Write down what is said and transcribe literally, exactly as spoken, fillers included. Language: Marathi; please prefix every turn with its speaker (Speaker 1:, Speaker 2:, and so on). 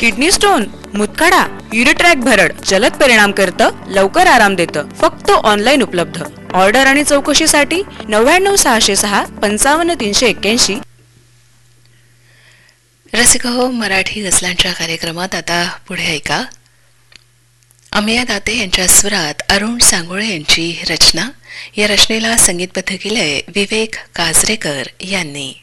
Speaker 1: किडनी स्टोन, मुतखडा, युरिट्रॅक भरड जलद परिणाम करतं, लवकर आराम देतं. फक्त ऑनलाईन उपलब्ध. ऑर्डर आणि चौकशीसाठी नव्याण्णव सहाशे सहा पंचावन्न तीनशे एक्क्याऐंशी.
Speaker 2: रसिक हो, मराठी गझलांच्या कार्यक्रमात आता पुढे ऐका. अमिया दाते यांच्या स्वरात अरुण सांगोळे यांची रचना. या रचनेला संगीतबद्ध केलंय विवेक काजरेकर यांनी.